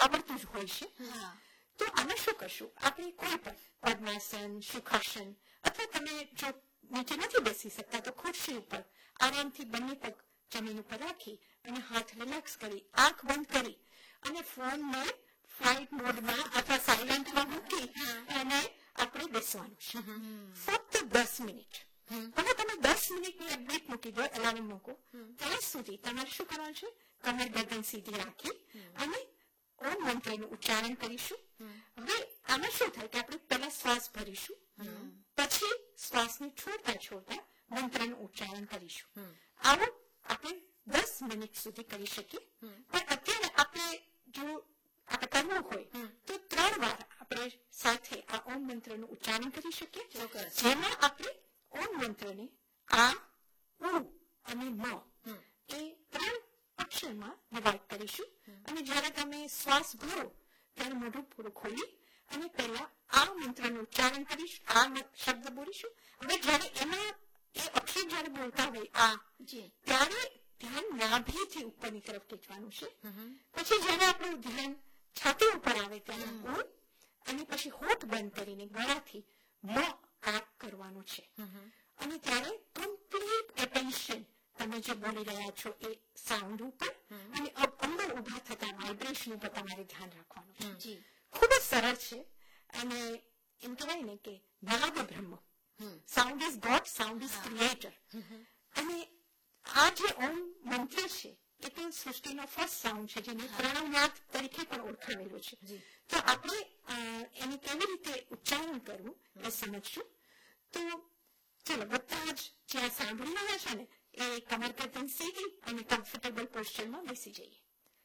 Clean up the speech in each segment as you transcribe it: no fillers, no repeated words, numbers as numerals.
આવડતું જ હોય છે. તો આમાં શું કરશું? આપણે કોઈ પણ પદ્માસન, સુખાસન અથવા તમે જો નીચે નથી બેસી શકતા તો ખુરશી ઉપર આરામથી બંને પગ જમીન ઉપર રાખી અને હાથ રિલેક્સ કરી આંખ બંધ કરી અને ફોનને ફ્લાઇટ મોડમાં અથવા સાયલેન્ટમાં મૂકી અને આપણે બેસવાનું છે. ફક્ત 10 મિનિટ. અને તમે 10 મિનિટની અપડેટ મૂકી દો, એલાર્મ મૂકો, ત્યાં સુધી તમારે શું કરવાનું છે? કમર ગરદન સીધી રાખી અને ઓમ મંત્રનું ઉચ્ચારણ કરીશું. હવે આમાં શું થાય કે આપણે પહેલા શ્વાસ ભરીશું, પછી શ્વાસને છોડતા છોડતા મંત્રનું ઉચ્ચારણ કરીશું. આવું આપણે 10 મિનિટ સુધી કરી શકીએ. પણ અત્યારે આપણે જો આપણે કરવું હોય તો 3 વાર આપણે સાથે આ ઓમ મંત્રનું ઉચ્ચારણ કરી શકીએ, જેમાં આપણે ઓમ મંત્રને આ, ઉ અને મ એ 3 અક્ષરમાં ડિવાઇડ કરીશું. અને જ્યારે તમે શ્વાસ ભરો ત્યારે મોઢું પૂરું ખોલી અને પહેલા આ મંત્રનું ઉચ્ચારણ કરીશું, આ શબ્દ બોલીશું. હવે જ્યારે એમાં એ અક્ષર જ્યારે બોલતા હોય આ, ત્યારે ધ્યાન નાભીથી ઉપરની તરફ ખેંચવાનું છે. પછી જ્યારે આપણું ધ્યાન છાતી ઉપર આવે ત્યારે ઉ અને પછી હોઠ બંધ કરીને ગળાથી મ આ કરવાનું છે. અને ત્યારે કમ્પ્લીટ એટેન્શન તમે જે બોલી રહ્યા છો એ સાઉન્ડ ઉપર અને અંદર ઉભા થતા વાઇબ્રેશન ઉપર તમારે ધ્યાન રાખવાનું છે. ખૂબ જ સરળ છે અને એમ કહેવાય ને કે નાદ બ્રહ્મ, sound is God, sound is creator. અને આ જે ઓમ મંત્ર છે એ તો સૃષ્ટિનો ફર્સ્ટ સાઉન્ડ છે, જેને પ્રાણનાદ તરીકે પણ ઓળખાવેલો છે. તો આપણે એને કેવી રીતે ઉચ્ચારણ કરવું એ સમજશું. તો ચલો બધા જ જ્યાં સાંભળી રહ્યા છે ને એ કમર ગરદન સીધી અને કમ્ફર્ટેબલ પોસ્ચરમાં બેસી જઈએ.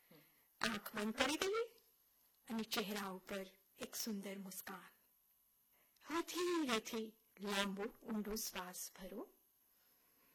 આંખ બંધ કરી દઈએ અને ચહેરા ઉપર એક સુંદર મુસ્કાન. હવે ધીરેથી લાંબો ઊંડો શ્વાસ ભરો